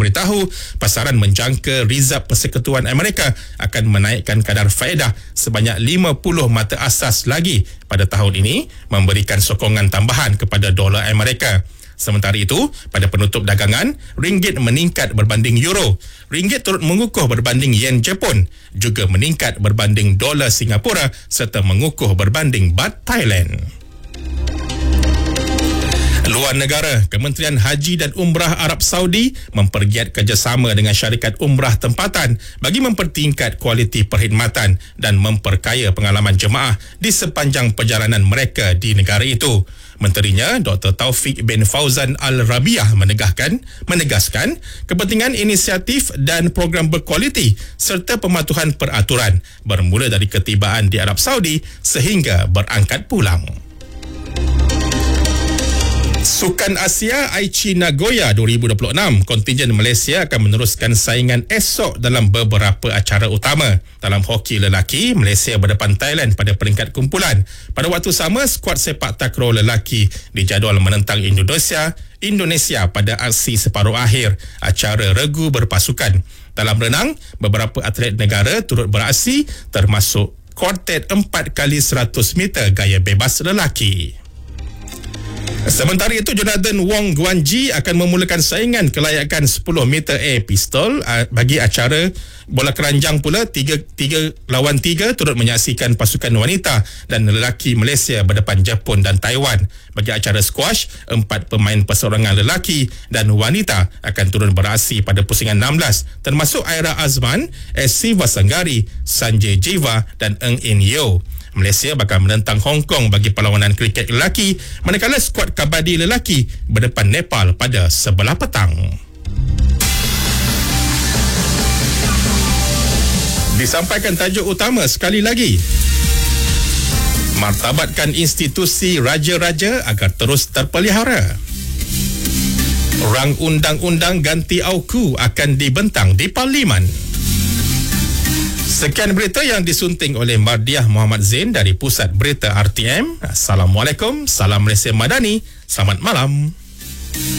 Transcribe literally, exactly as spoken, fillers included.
memberitahu pasaran menjangka Rizab Persekutuan Amerika akan menaikkan kadar faedah sebanyak lima puluh mata asas lagi pada tahun ini, memberikan sokongan tambahan kepada dolar Amerika. Sementara itu, pada penutup dagangan, ringgit meningkat berbanding euro. Ringgit turut mengukuh berbanding yen Jepun, juga meningkat berbanding dolar Singapura serta mengukuh berbanding baht Thailand. Luar negara, Kementerian Haji dan Umrah Arab Saudi mempergiat kerjasama dengan syarikat umrah tempatan bagi mempertingkat kualiti perkhidmatan dan memperkaya pengalaman jemaah di sepanjang perjalanan mereka di negara itu. Menterinya, Doktor Taufik bin Fauzan Al-Rabiah menegaskan, menegaskan kepentingan inisiatif dan program berkualiti serta pematuhan peraturan bermula dari ketibaan di Arab Saudi sehingga berangkat pulang. Sukan Asia Aichi Nagoya dua ribu dua puluh enam, kontingen Malaysia akan meneruskan saingan esok dalam beberapa acara utama. Dalam hoki lelaki, Malaysia berdepan Thailand pada peringkat kumpulan. Pada waktu sama, skuad sepak takraw lelaki dijadual menentang Indonesia Indonesia pada aksi separuh akhir acara regu berpasukan. Dalam renang, beberapa atlet negara turut beraksi termasuk kuartet empat kali seratus meter gaya bebas lelaki. Sementara itu, Jonathan Wong Guanji akan memulakan saingan kelayakan sepuluh meter air pistol bagi acara bola keranjang pula. Tiga, tiga lawan tiga turut menyaksikan pasukan wanita dan lelaki Malaysia berdepan Jepun dan Taiwan. Bagi acara squash, empat pemain perseorangan lelaki dan wanita akan turun beraksi pada pusingan enam belas, termasuk Aira Azman, Siva Sanggari, Sanjay Jiva dan Eng In Yeo. Malaysia bakal menentang Hong Kong bagi perlawanan kriket lelaki, manakala skuad kabadi lelaki berdepan Nepal pada sebelah petang. Disampaikan tajuk utama sekali lagi. Martabatkan institusi raja-raja agar terus terpelihara. Rang undang-undang ganti auku akan dibentang di Parlimen. Sekian berita yang disunting oleh Mardiah Muhammad Zain dari Pusat Berita R T M. Assalamualaikum, salam Malaysia Madani, selamat malam.